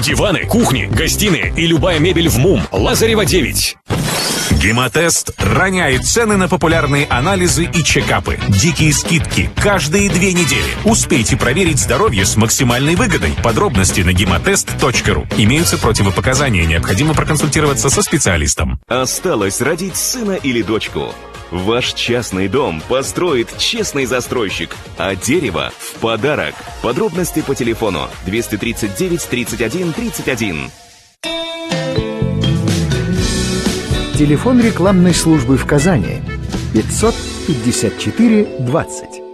Диваны, кухни, гостиные и любая мебель в МУМ. Лазарева 9. Гемотест роняет цены на популярные анализы и чекапы. Дикие скидки каждые 2 недели. Успейте проверить здоровье с максимальной выгодой. Подробности на gematest.ru. Имеются противопоказания. Необходимо проконсультироваться со специалистом. Осталось родить сына или дочку. Ваш частный дом построит честный застройщик, а дерево в подарок. Подробности по телефону 239 31 31. Телефон рекламной службы в Казани 554 20.